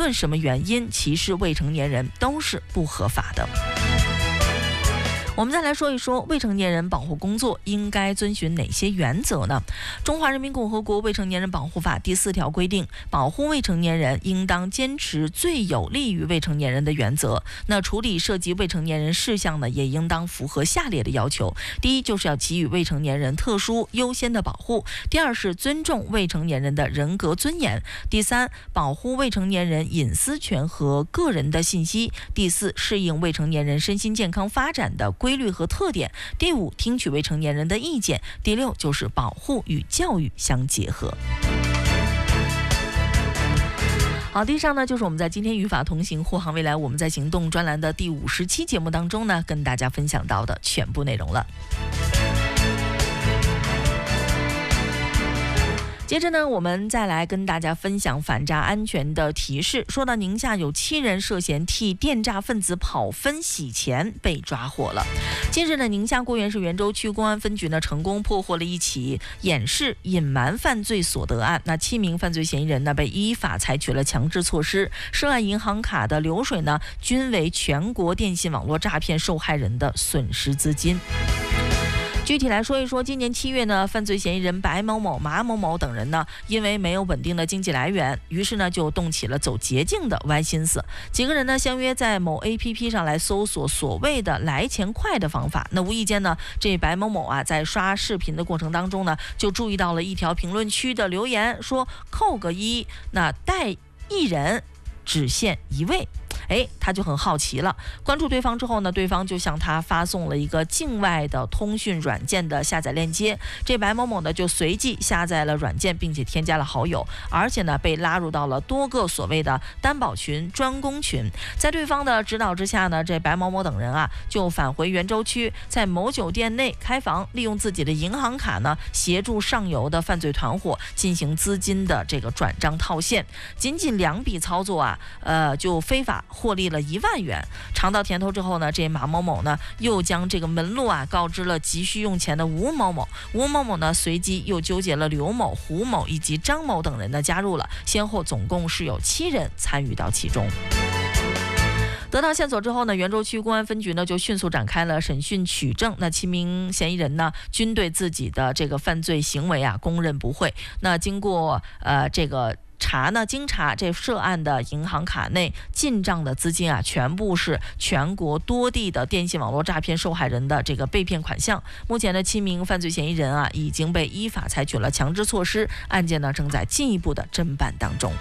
论什么原因歧视未成年人都是不合法的。我们再来说一说未成年人保护工作应该遵循哪些原则呢？中华人民共和国未成年人保护法第4条规定，保护未成年人应当坚持最有利于未成年人的原则。那处理涉及未成年人事项呢，也应当符合下列的要求：第一，就是要给予未成年人特殊优先的保护；第二，是尊重未成年人的人格尊严；第三，保护未成年人隐私权和个人的信息；第四，适应未成年人身心健康发展的规律和特点；第五，听取未成年人的意见；第六，就是保护与教育相结合。好，以上呢就是我们在今天语法同行护航未来我们在行动专栏的第50期节目当中呢，跟大家分享到的全部内容了。接着呢，我们再来跟大家分享反诈安全的提示。说到宁夏有7人涉嫌替电诈分子跑分洗钱被抓获了。近日呢，宁夏固原市袁州区公安分局呢成功破获了一起掩饰隐瞒犯罪所得案。那7名犯罪嫌疑人呢被依法采取了强制措施，涉案银行卡的流水呢均为全国电信网络诈骗受害人的损失资金。具体来说一说，今年7月呢，犯罪嫌疑人白某某、马某某等人呢，因为没有稳定的经济来源，于是呢就动起了走捷径的歪心思。几个人呢相约在某 APP 上来搜索所谓的来钱快的方法。那无意间呢，这白某某啊在刷视频的过程当中呢，就注意到了一条评论区的留言，说扣个1，那带1人只限1位。他就很好奇了，关注对方之后呢，对方就向他发送了一个境外的通讯软件的下载链接。这白某某呢就随即下载了软件，并且添加了好友，而且呢被拉入到了多个所谓的担保群、专攻群。在对方的指导之下呢，这白某某等人啊就返回袁州区，在某酒店内开房，利用自己的银行卡呢协助上游的犯罪团伙进行资金的这个转账套现。仅仅2笔操作啊，就非法获利了1万元。尝到甜头之后呢，这马某某呢又将这个门路啊告知了急需用钱的吴某某。吴某某呢随即又纠结了刘某、胡某以及张某等人呢加入了，先后总共是有7人参与到其中。得到线索之后呢，袁州区公安分局呢就迅速展开了审讯取证。那7名嫌疑人呢均对自己的这个犯罪行为啊供认不讳。那经过经查这涉案的银行卡内进账的资金啊，全部是全国多地的电信网络诈骗受害人的这个被骗款项。目前的7名犯罪嫌疑人啊，已经被依法采取了强制措施，案件呢正在进一步的侦办当中。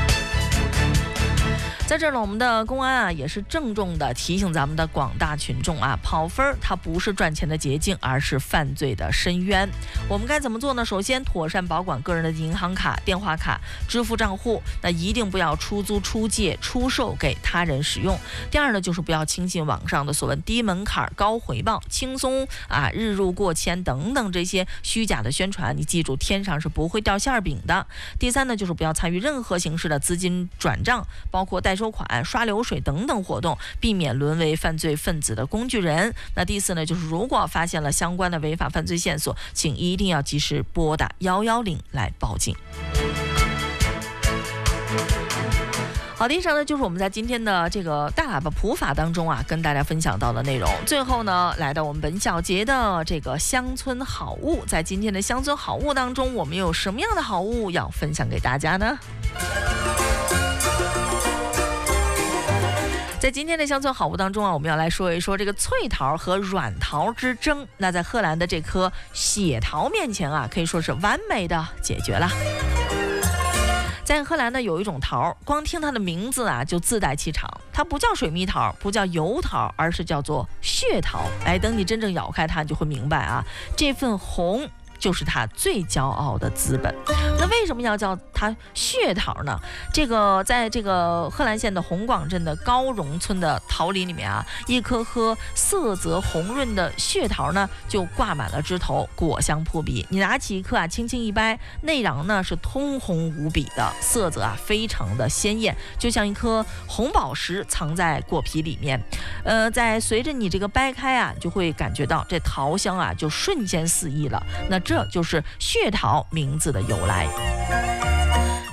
在这儿呢，我们的公安啊也是郑重的提醒咱们的广大群众啊，跑分它不是赚钱的捷径，而是犯罪的深渊。我们该怎么做呢？首先，妥善保管个人的银行卡、电话卡、支付账户，那一定不要出租、出借、出售给他人使用。第二呢，就是不要轻信网上的所谓低门槛、高回报、轻松啊、日入过千等等这些虚假的宣传。你记住，天上是不会掉馅饼的。第三呢，就是不要参与任何形式的资金转账，包括代收款、刷流水等等活动，避免沦为犯罪分子的工具人。那第四呢，就是如果发现了相关的违法犯罪线索，请一定要及时拨打110来报警。好的，以上呢就是我们在今天的这个大喇叭普法当中啊，跟大家分享到的内容。最后呢，来到我们本小节的这个乡村好物，在今天的乡村好物当中，我们有什么样的好物要分享给大家呢？在今天的乡村好物当中啊，我们要来说一说这个脆桃和软桃之争。那在荷兰的这颗血桃面前啊，可以说是完美的解决了。在荷兰呢，有一种桃，光听它的名字啊就自带气场。它不叫水蜜桃，不叫油桃，而是叫做血桃。等你真正咬开它，你就会明白啊，这份红就是它最骄傲的资本。那为什么要叫它血桃呢？这个在这个荷兰县的红广镇的高荣村的桃林里面啊，一颗颗色泽红润的血桃呢，就挂满了枝头，果香扑鼻。你拿起一颗啊，轻轻一掰，内瓤呢是通红无比的，色泽啊非常的鲜艳，就像一颗红宝石藏在果皮里面。在随着你这个掰开啊，就会感觉到这桃香啊就瞬间四溢了。那这就是血桃名字的由来。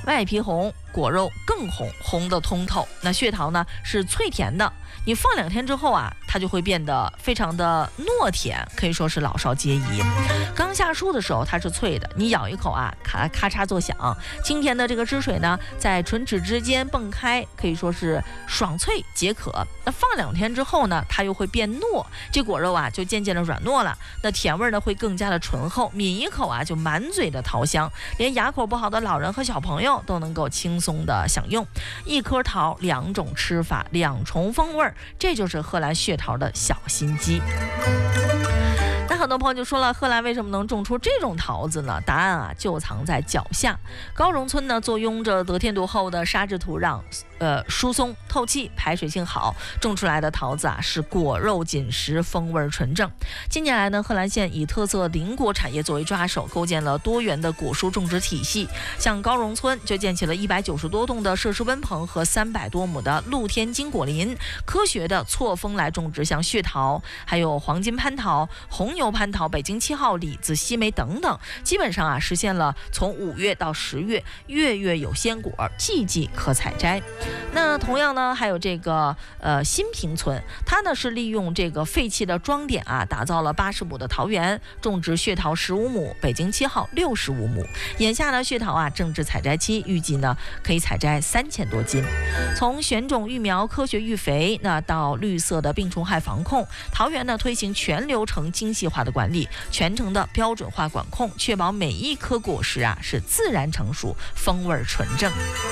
外皮红，果肉更红，红的通透。那血桃呢是脆甜的，你放2天之后啊，它就会变得非常的糯甜，可以说是老少皆宜。刚下树的时候它是脆的，你咬一口啊，咔嚓作响，清甜的这个汁水呢，在唇齿之间迸开，可以说是爽脆解渴。那放2天之后呢，它又会变糯，这果肉啊就渐渐的软糯了，那甜味呢会更加的醇厚，抿一口啊就满嘴的桃香，连牙口不好的老人和小朋友都能够轻松的享用。一颗桃2种吃法，2重风味，这就是贺兰血桃的小心机。那很多朋友就说了，贺兰为什么能种出这种桃子呢？答案啊就藏在脚下。高荣村呢坐拥着得天独厚的沙质土壤，疏松透气，排水性好，种出来的桃子啊是果肉紧实，风味纯正。近年来呢，贺兰县以特色林果产业作为抓手，构建了多元的果蔬种植体系。像高荣村就建起了190多栋的设施温棚和300多亩的露天金果林，科学的错峰来种植像血桃，还有黄金蟠桃、红牛蟠桃、北京7号、李子、西梅等等，基本上啊实现了从5月到10月，月月有鲜果，季季可采摘。那同样呢，还有这个新平村，它呢是利用这个废弃的庄点啊，打造了80亩的桃园，种植血桃15亩，北京7号65亩。眼下呢，血桃啊正值采摘期，预计呢可以采摘3000多斤。从选种育苗、科学育肥，那到绿色的病虫害防控，桃园呢推行全流程精细化的管理，全程的标准化管控，确保每一颗果实啊是自然成熟，风味纯正。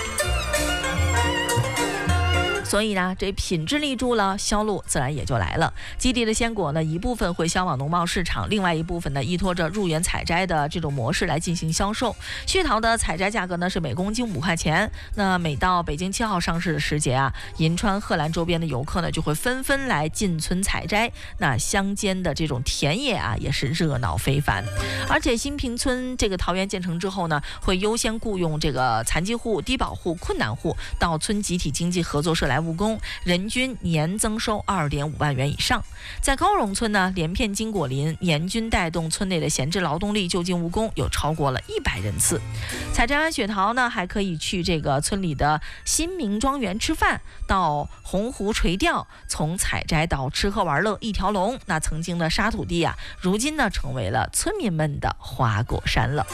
所以呢，这品质立住了，销路自然也就来了。基地的鲜果呢，一部分会销往农贸市场，另外一部分呢，依托着入园采摘的这种模式来进行销售。血桃的采摘价格呢是每公斤5块钱。那每到北京7号上市的时节啊，银川、贺兰周边的游客呢就会纷纷来进村采摘。那乡间的这种田野啊，也是热闹非凡。而且新平村这个桃园建成之后呢，会优先雇佣这个残疾户、低保户、困难户到村集体经济合作社来务工，人均年增收2.5万元以上。在高荣村呢，连片金果林年均带动村内的闲置劳动力就近务工有超过了100人次。采摘完血桃呢，还可以去这个村里的新民庄园吃饭，到洪湖垂钓，从采摘到吃喝玩乐一条龙。那曾经的沙土地啊，如今呢成为了村民们的花果山了。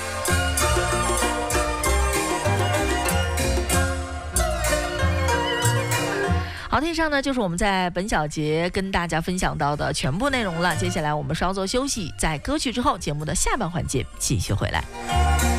好，以上呢就是我们在本小节跟大家分享到的全部内容了。接下来我们稍作休息，在歌曲之后，节目的下半环节继续回来。